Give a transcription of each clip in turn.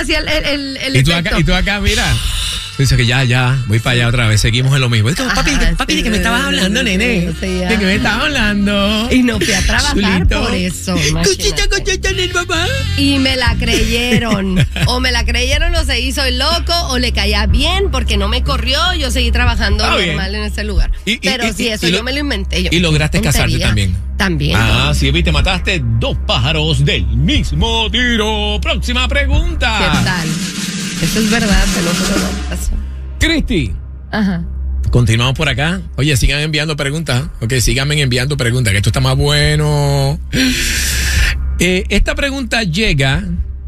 hacía el y tú efecto. acá, mira. Dice que ya, voy para allá otra vez, seguimos en lo mismo. Es como, papi, ¿de qué me estabas hablando, nene? Sí, ¿De qué me estabas hablando? Y no fui a trabajar Chulito. por eso. Cuchita, cochita, el papá. Y me la creyeron. O me la creyeron, o se hizo el loco, o le caía bien porque no me corrió. Yo seguí trabajando normal en ese lugar. Pero sí, eso yo me lo inventé. Y lograste casarte también. También. Sí, viste, mataste 2 pájaros del mismo tiro. Próxima pregunta. ¿Qué tal? Eso es verdad, te lo juro. Cristi. Ajá. Continuamos por acá. Oye, sigan enviando preguntas. Ok, síganme enviando preguntas, que esto está más bueno. Esta pregunta llega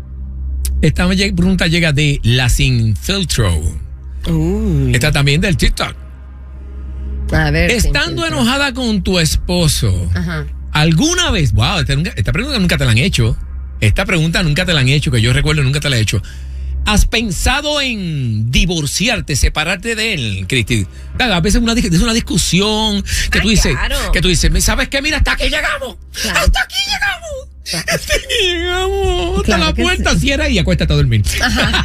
de La Sin Filtro. Esta también del TikTok. A ver. Estando enojada con tu esposo, ¿alguna vez? Wow, esta pregunta nunca te la han hecho. Esta pregunta nunca te la han hecho, que yo recuerdo nunca te la he hecho. ¿Has pensado en divorciarte, separarte de él, Cristi? A veces es una discusión que tú dices, ¿sabes qué? Mira, hasta aquí llegamos. Claro. Hasta aquí llegamos. Hasta la puerta cierra y acuéstate a dormir. Ajá.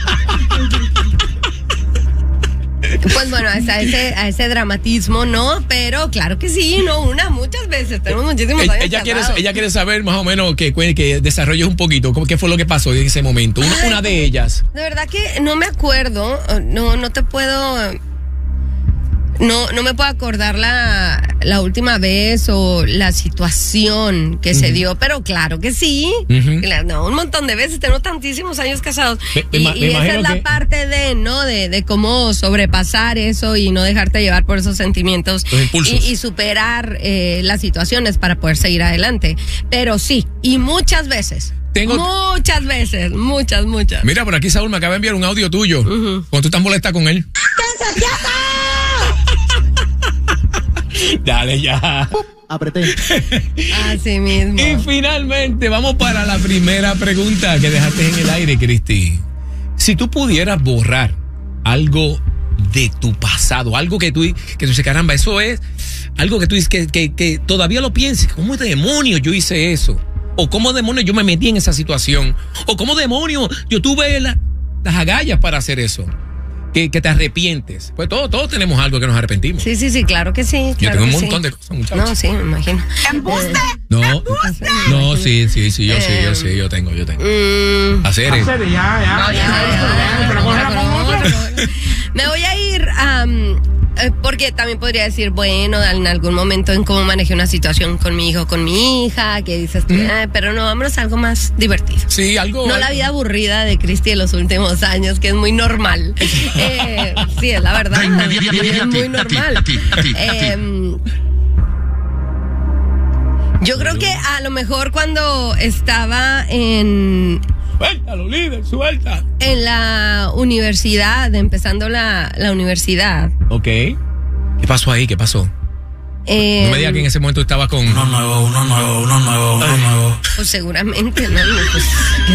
Pues bueno, a ese dramatismo no, pero claro que sí, muchas veces, tenemos muchísimos años ella quiere saber más o menos que desarrolles un poquito, qué fue lo que pasó en ese momento, una de ellas. De verdad que no me acuerdo, no te puedo... No me puedo acordar la última vez o la situación que se dio, pero claro que sí. Un montón de veces, tengo tantísimos años casados. Y esa es la parte de cómo sobrepasar eso y no dejarte llevar por esos sentimientos y superar las situaciones para poder seguir adelante. Pero sí, y muchas veces. Muchas veces. Mira, por aquí Saúl me acaba de enviar un audio tuyo. Cuando tú estás molesta con él. Dale ya. Apreté. Así mismo. Y finalmente vamos para la primera pregunta que dejaste en el aire, Cristi. Si tú pudieras borrar algo de tu pasado, algo que tú dices, caramba, eso es algo que tú dices que todavía lo pienses, ¿cómo demonios yo hice eso? O cómo demonios yo me metí en esa situación, o cómo demonios yo tuve las agallas para hacer eso. Que te arrepientes. Pues todos tenemos algo que nos arrepentimos. Sí, claro que sí. Yo tengo un montón de cosas, muchachos. No, sí, me imagino. ¿Embuste? No, sí, yo tengo. Hacer eso. Me voy a ir porque también podría decir, bueno, en algún momento en cómo manejé una situación con mi hijo o con mi hija, que dices tú, pero no, vámonos a algo más divertido. Sí, algo. No la vida aburrida de Cristi de los últimos años, que es muy normal. Sí, es la verdad. Es muy normal. Yo creo que a lo mejor cuando estaba Suéltalo, líder, suelta. en la universidad, empezando la universidad. Ok. ¿Qué pasó ahí? ¿Qué pasó? No me digas que en ese momento estabas con... Uno nuevo. Pues seguramente, ¿no? Pues,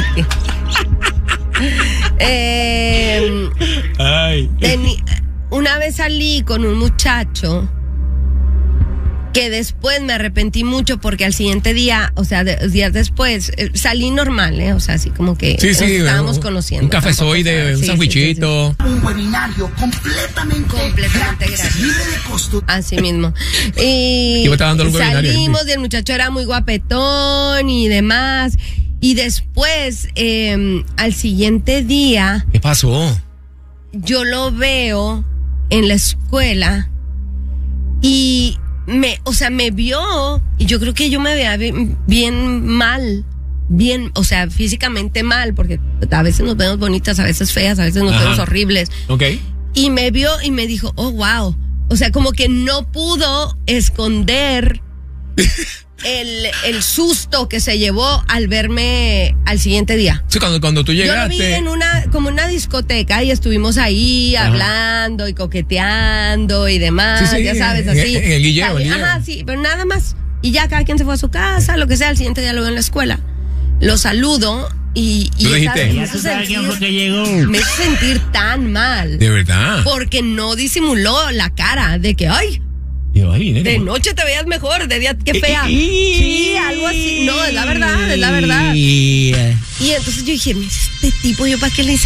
una vez salí con un muchacho que después me arrepentí mucho porque al siguiente día, o sea, días después, salí normal, o sea, así como que estábamos conociendo. Un cafezoide, un sandwichito. Un webinario completamente gratis, libre de costo. Así mismo. Y salimos y el muchacho era muy guapetón y demás. Y después, al siguiente día... ¿Qué pasó? Yo lo veo en la escuela y me vio y yo creo que yo me veía bien mal, o sea, físicamente mal, porque a veces nos vemos bonitas, a veces feas, a veces nos vemos horribles. Okay. Y me vio y me dijo, oh, wow. O sea, como que no pudo esconder el susto que se llevó al verme al siguiente día. Sí, cuando tú llegaste. Yo lo vi en como una discoteca y estuvimos ahí hablando y coqueteando y demás, ya sabes, así. En el guilleo. Ajá, sí, pero nada más. Y ya cada quien se fue a su casa, lo que sea, al siguiente día lo veo en la escuela. Lo saludo y ¿tú dijiste? ¿Ya tú sabes quién fue que llegó? Me hizo sentir tan mal. De verdad. Porque no disimuló la cara de que, ay, de noche te veías mejor, de día qué fea. Sí, algo así. No, es la verdad. Y entonces yo dije, este tipo, ¿yo para qué le hice